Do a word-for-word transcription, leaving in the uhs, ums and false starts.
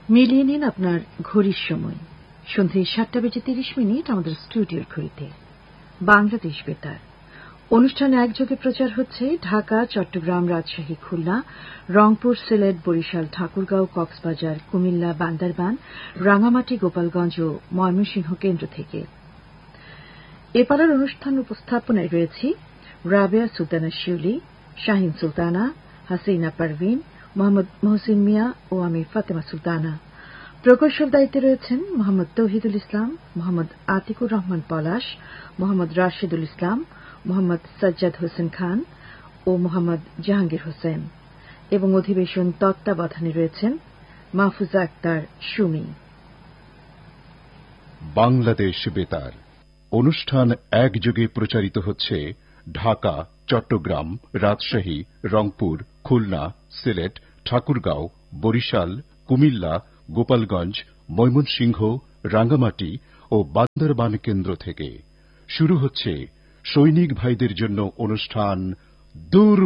মিলিয়ে নিন আপনার ঘড়ির সময় সন্ধ্যে সাতটা বেজে তিরিশ মিনিট আমাদের স্টুডিওর ঘড়িতে। বাংলাদেশ বেতার অনুষ্ঠান একযোগে প্রচার হচ্ছে ঢাকা, চট্টগ্রাম, রাজশাহী, খুলনা, রংপুর, সিলেট, বরিশাল, ঠাকুরগাঁও, কক্সবাজার, কুমিল্লা, বান্দরবান, রাঙামাটি, গোপালগঞ্জ ও ময়মনসিংহ কেন্দ্র থেকে। এ পাড়ার অনুষ্ঠান উপস্থাপনায় রয়েছি রাবেয়া সুলতানা শিউলি, শাহিন সুলতানা, হাসিনা পারভিন, মোহাম্মদ মহসিন মিয়া ও আমি ফাতেমা সুলতানা। প্রকৌশল দায়িত্বে রয়েছেন মোহাম্মদ তৌহিদুল ইসলাম, মোহাম্মদ আতিকুর রহমান পলাশ, মোহাম্মদ রাশেদুল ইসলাম, মোহাম্মদ সাজ্জাদ হোসেন খান ও মোহাম্মদ জাহাঙ্গীর হোসেন এবং অধিবেশন তত্ত্বাবধানে রয়েছেন মাহফুজা আক্তার সুমি। বাংলাদেশ বেতার অনুষ্ঠান একযোগে প্রচারিত হচ্ছে ঢাকা, চট্টগ্রাম, রাজশাহী, রংপুর, খুলনা, সিলেট, ঠাকুরগাঁও, বরিশাল, কুমিল্লা, গোপালগঞ্জ, ময়মনসিংহ, রাঙ্গামাটি ও বান্দরবান কেন্দ্র থেকে। শুরু হচ্ছে সৈনিক ভাইদের জন্য অনুষ্ঠান দূর